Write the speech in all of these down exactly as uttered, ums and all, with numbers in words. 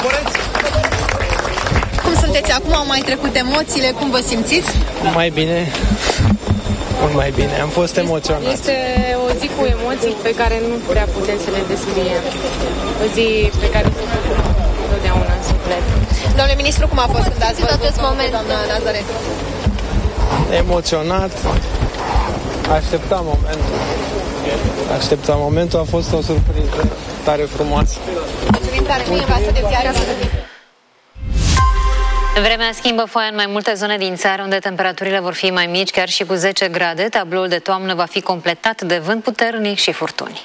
Cum sunteți acum? Au mai trecut emoțiile? Cum vă simțiți? Mai bine. Mult mai bine. Am fost este, emoționat. Este o zi cu emoții pe care nu prea putem să le descriem. O zi pe care întotdeauna în suflet. Domnule ministru, cum a fost când ați văzut acest moment, doamna Nazaret? Emoționat. Așteptam momentul. Așteptam momentul. A fost o surpriză tare frumoasă. Mulțumim tare mult, vasă de chiar. Vremea schimbă foaia în mai multe zone din țară, unde temperaturile vor fi mai mici, chiar și cu zece grade. Tabloul de toamnă va fi completat de vânt puternic și furtuni.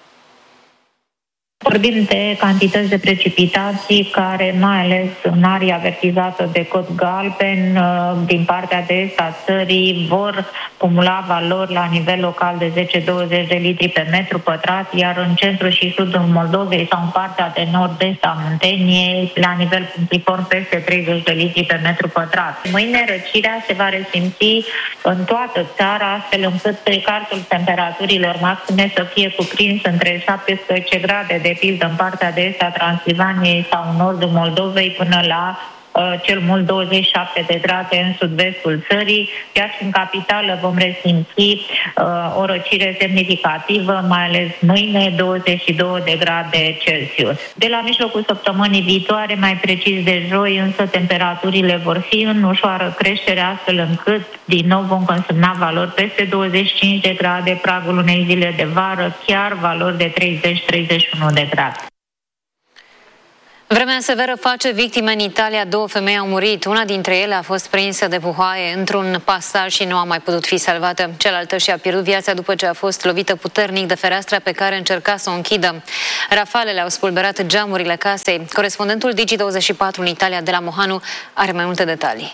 Vorbim de cantități de precipitații care, mai ales în aria avertizată de cod galben, din partea de est a țării, vor cumula valori la nivel local de zece douăzeci de litri pe metru pătrat, iar în centrul și sudul Moldovei sau în partea de nord-est a Munteniei, la nivel cumpliform peste treizeci de litri pe metru pătrat. Mâine răcirea se va resimți în toată țara, astfel încât pericartul temperaturilor maxime să fie cuprins între șaptesprezece grade de de pildă în partea de est a Transilvaniei sau în nordul Moldovei până la uh, cel mult douăzeci și șapte de grade în sud-vestul țării, iar și în capitală vom resimți uh, o răcire semnificativă, mai ales mâine, douăzeci și două de grade Celsius. De la mijlocul săptămânii viitoare, mai precis de joi, însă temperaturile vor fi în ușoară creștere, astfel încât din nou vom consemna valori peste douăzeci și cinci de grade, pragul unei zile de vară, chiar valori de treizeci treizeci și unu de grade. Vremea severă face victime în Italia. Două femei au murit. Una dintre ele a fost prinsă de puhoaie într-un pasaj și nu a mai putut fi salvată. Cealaltă și-a pierdut viața după ce a fost lovită puternic de fereastra pe care încerca să o închidă. Rafalele au spulberat geamurile casei. Corespondentul Digi douăzeci și patru în Italia de la Mohanu are mai multe detalii.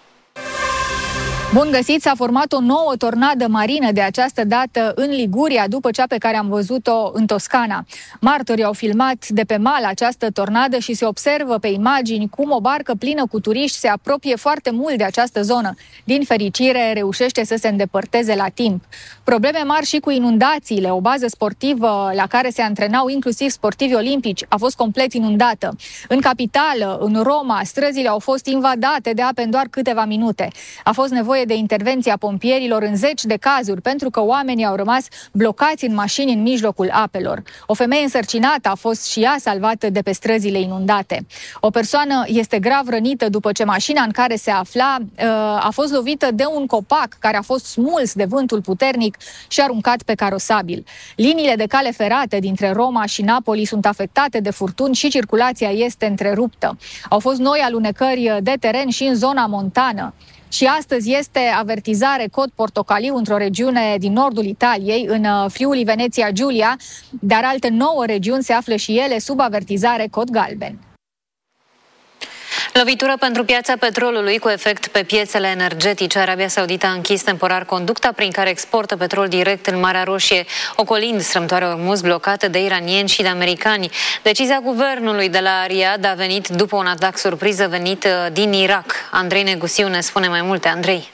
Bun găsit, s-a format o nouă tornadă marină, de această dată în Liguria, după cea pe care am văzut-o în Toscana. Martorii au filmat de pe mal această tornadă și se observă pe imagini cum o barcă plină cu turiști se apropie foarte mult de această zonă. Din fericire, reușește să se îndepărteze la timp. Probleme mari și cu inundațiile. O bază sportivă la care se antrenau inclusiv sportivi olimpici a fost complet inundată. În capitală, în Roma, străzile au fost invadate de ape în doar câteva minute. A fost nevoie de intervenția pompierilor în zeci de cazuri, pentru că oamenii au rămas blocați în mașini în mijlocul apelor. O femeie însărcinată a fost și ea salvată de pe străzile inundate. O persoană este grav rănită după ce mașina în care se afla a fost lovită de un copac care a fost smuls de vântul puternic și aruncat pe carosabil. Liniile de cale ferate dintre Roma și Napoli sunt afectate de furtuni și circulația este întreruptă. Au fost noi alunecări de teren și în zona montană. Și astăzi este avertizare cod portocaliu într-o regiune din nordul Italiei, în Friuli Venezia Giulia, dar alte nouă regiuni se află și ele sub avertizare cod galben. Lovitură pentru piața petrolului cu efect pe piețele energetice. Arabia Saudită a închis temporar conducta prin care exportă petrol direct în Marea Roșie, ocolind strâmtoarea Ormuz blocată de iranieni și de americani. Decizia guvernului de la Riyadh a venit după un atac surpriză venit din Irak. Andrei Negusiu ne spune mai multe. Andrei.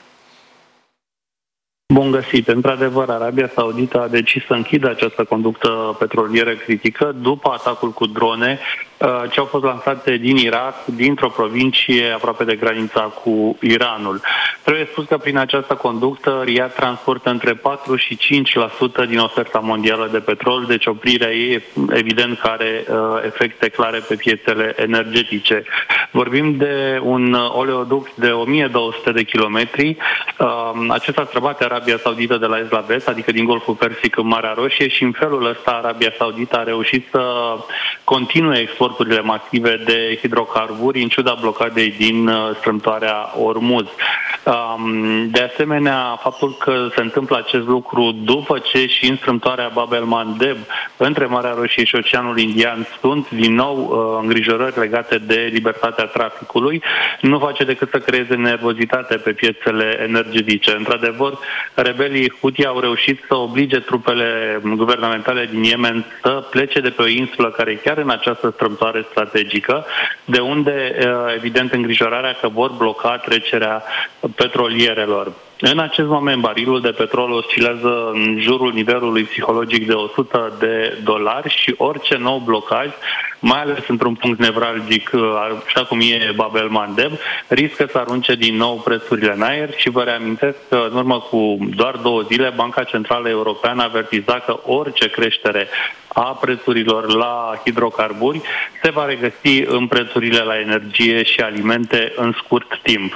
Bun găsit! Într-adevăr, Arabia Saudită a decis să închidă această conductă petrolieră critică după atacul cu drone ce au fost lansate din Irak, dintr-o provincie aproape de granița cu Iranul. Trebuie spus că prin această conductă Riyadh transportă între patru și cinci la sută din oferta mondială de petrol, deci oprirea ei evident că are efecte clare pe piețele energetice. Vorbim de un oleoduct de o mie două sute de kilometri. Acesta străbate Arabia Saudită de la est la vest, adică din Golful Persic în Marea Roșie, și în felul ăsta Arabia Saudită a reușit să continue exporturile masive de hidrocarburi în ciuda blocadei din strâmtoarea Ormuz. De asemenea, faptul că se întâmplă acest lucru după ce și în strâmtoarea Bab el-Mandeb între Marea Roșie și Oceanul Indian sunt din nou îngrijorări legate de libertatea traficului, nu face decât să creeze nervozitate pe piețele energetice. Într-adevăr, rebelii Houthi au reușit să oblige trupele guvernamentale din Yemen să plece de pe o insulă care e chiar în această strâmtoare strategică, de unde, evident, îngrijorarea că vor bloca trecerea petrolierelor. În acest moment, barilul de petrol oscilează în jurul nivelului psihologic de o sută de dolari și orice nou blocaj mai ales într-un punct nevralgic, așa cum e Bab el-Mandeb, riscă să arunce din nou prețurile în aer și vă reamintesc că în urmă cu doar două zile Banca Centrală Europeană avertiza că orice creștere a prețurilor la hidrocarburi se va regăsi în prețurile la energie și alimente în scurt timp.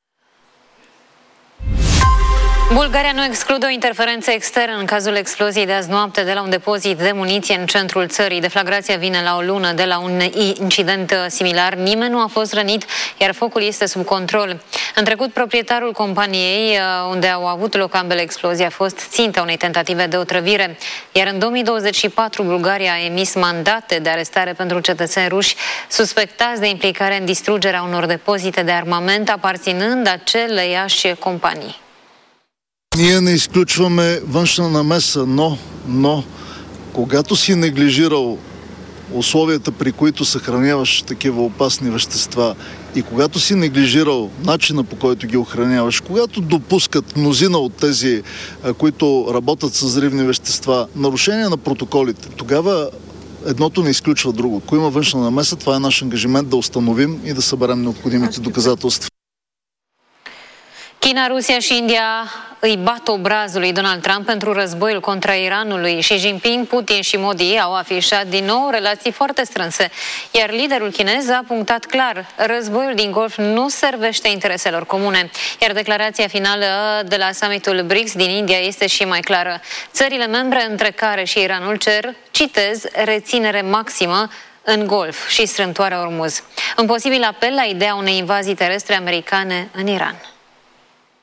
Bulgaria nu exclude o interferență externă în cazul exploziei de azi noapte de la un depozit de muniție în centrul țării. Deflagrația vine la o lună de la un incident similar. Nimeni nu a fost rănit, iar focul este sub control. În trecut, proprietarul companiei unde au avut loc ambele explozii a fost ținta unei tentative de otrăvire. Iar în două mii douăzeci și patru, Bulgaria a emis mandate de arestare pentru cetățeni ruși suspectați de implicare în distrugerea unor depozite de armament aparținând aceleiași companii. Ние не изключваме външна намеса, но, но когато си неглижирал условията, при които съхраняваш такива опасни вещества и когато си неглижирал начина, по който ги охраняваш, когато допускат мнозина от тези, които работят с взривни вещества, нарушение на протоколите, тогава едното не изключва друго. Ако има външна намеса, това е наш ангажимент да установим и да съберем необходимите доказателства. China, Rusia și India îi bat obrazul lui Donald Trump pentru războiul contra Iranului. Xi Jinping, Putin și Modi au afișat din nou relații foarte strânse, iar liderul chinez a punctat clar: războiul din Golf nu servește intereselor comune. Iar declarația finală de la summitul B R I C S din India este și mai clară. Țările membre, între care și Iranul, cer, citez, reținere maximă în Golf și strâmtoarea Ormuz. Un posibil apel la ideea unei invazii terestre americane în Iran.